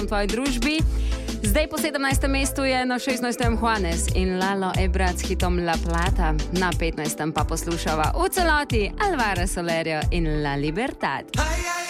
v tvoji družbi. Zdaj po 17. mestu je na 16. Juanes in Lalo Ebrard s hitom La Plata. Na 15. pa poslušava v celoti Alvaro Soler in La Libertad.